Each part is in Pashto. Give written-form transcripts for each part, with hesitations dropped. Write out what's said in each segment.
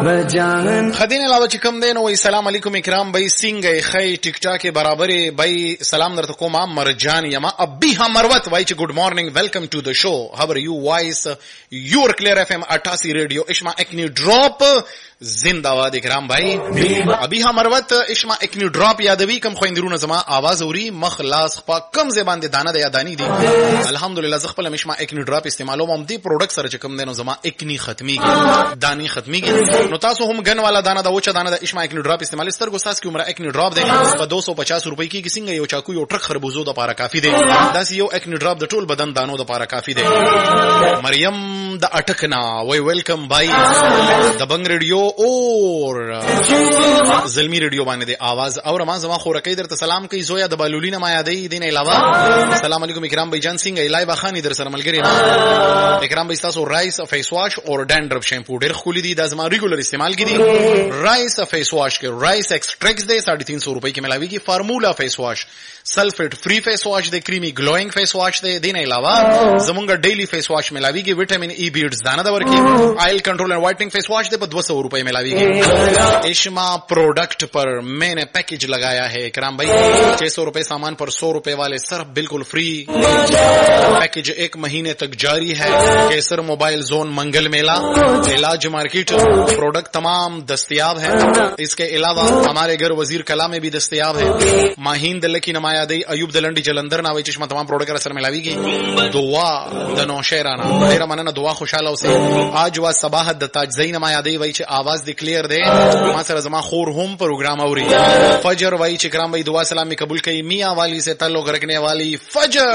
خدین علاوه چې کوم دین وای سلام علیکم اکرام بای سینګ خی ټیک ټاک برابر بای سلام درته کوم مرجان یما ابیها مروت وای چې ګډ مارنینګ ویلکم ټو د شو هاو ار یو وایس یور کلیر اف ام 88 ریډیو اشما اکنی ډراپ زنده‌باد اکرام بھائی ابیها مروت اشما اکنی ډراپ یادوي کم خويندرونه زما आवाज اوري مخلاص خپا کم زبان دي دانه د یادانی دي الحمدلله ز خپل مشما اکنی ډراپ استعمالوم هم دي پروډکټ سره چې کم دینو زما اکنی ختميږي دانی ختميږي نو تاسو هم غن والا دانه د وچه دانه د اشما اکنی ډراپ استعمال سترګو ساس کی عمره اکنی ډراپ دی په 250 روپۍ کې څنګه یو چاکو یو ټرک خربوزو د پاره کافی دی داس یو اکنی ډراپ د ټول بدن دانو د پاره کافی دی مریم د اٹکنا وای ویلکم بای د بنگ ریډیو اور زلمی ریډیو باندې د आवाज اور ما زما خورکې درته سلام کوي زویا د بالولینا ما یادې دین علاوه السلام علیکم اکرام بای جان سنگ الای بخانی در سره ملګری اکرام بای تاسو رایس فیس واش اور ډینډرف شیمپو ډیر خولي دي د زما ریګولر استعمال کی دي رایس فیس واش کې رایس ایکسټریکټس دي 350 روپۍ کې ملاويږي فارمولا فیس واش سلفیټ فری فیس واش د کریمی گلوینګ فیس واش د دین علاوه زمونږ ډیلی فیس واش ملاويږي وټامین ای بیډز دانه د ورکی آیل کنټرول اینڈ وائٹنگ فیس واش د 200 روپے میں ملاويږي اشما प्रोडक्ट पर मैंने पैकेज लगाया है इकराम भाई 600 रुपए सामान पर 100 रुपए वाले सिर्फ बिल्कुल फ्री पैकेज 1 महीने तक जारी है केसर मोबाइल जोन मंगल मेला इलाज मार्केट प्रोडक्ट तमाम दस्तयाब है इसके अलावा हमारे घर वजीर कला में भी दस्तयाब है माहीन दिल की नमायादई अयूब दलंडी जलंधर नावे चश्मा तमाम प्रोडक्ट असर मिलावीगी दुआ द नौशेराना तेरा मनना दुआ खुशाला से आज वा सबाहत द ताजई नमायादई वही च आवाज द क्लियर दे ما سره زما خور هم پروگرام اوري فجر وای چې کرام بھائی دعا سلام می قبول کړي میاں والی سے تعلق رکھنے والی فجر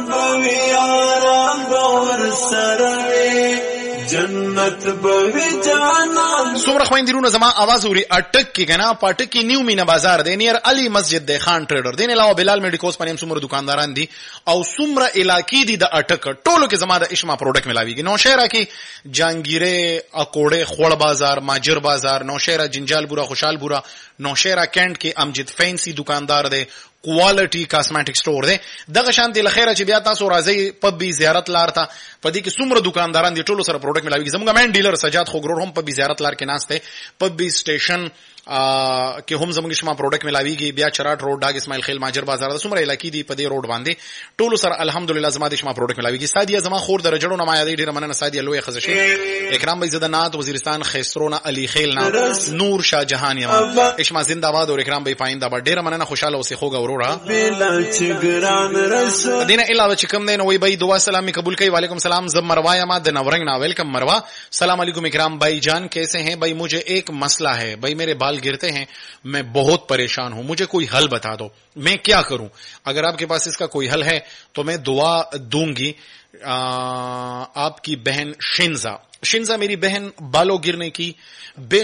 جنت به جانا سمره خويندرونه زما आवाज اوري اٹک کې غنا پټک کې نیو مینا بازار دی نیر علي مسجد دی خان ټریډر دین علاوه بلال میډیکوس پنیم سمره دکانداران دي او سمره علاقې دي د اٹک ټولو کې زما د اشما پروډکټ ملاويږي نو شهره کې جانگیره اکوړه خوړ بازار ماجر بازار نو شهره جنجال بورا خوشحال بورا نو شهره کینټ کې امجد فینسی دکاندار دی کوالټي کاسمیټک سٹور دی دغه شانتي لخيره چې بیا تاسو راځي پب بي زیارت لار ته پدې کې څومره دکانداران دي ټولو سره پروډکټ ملاويږي زموږ مین ډیلر سجاد خوګرور هم پب بي زیارت لار کې ناشته پب بي سټیشن کې هم زموږ شما پروډکټ ملاويږي بیا چراټ روډ ډاګ اسماعیل خیل ماجر بازار د څومره علاقې دي په دې روډ باندې ټولو سره الحمدلله زما د شما پروډکټ ملاويږي سادیه زما خور درجړو نمایا دي ډیره مننه سادیه لوی خزشي اکرام بھائی زدنات وزیرستان خیسرونا علی خیلنا نور شاه جهان یم اشما زنده‌باد اور اکرام بھائی پاینده با ډیره مننه خوشاله اوسې خوګه اورورا دینه علاوه چې کوم دین وای بھائی دعا سلام قبول کړئ وعلیکم السلام زب مروا یم د نورنګ نا ویلکم مروا السلام علیکم اکرام بھائی جان کیسے ہیں بھائی مجھے ایک مسئلہ ہے بھائی میرے بال گرتے ہیں میں بہت پریشان ہوں مجھے کوئی حل بتا دو میں کیا کروں اگر آپ کے پاس اس کا کوئی حل ہے تو میں دعا دوں گی آپ کی بہن شنزا میری بہن بالوں گرنے کی بے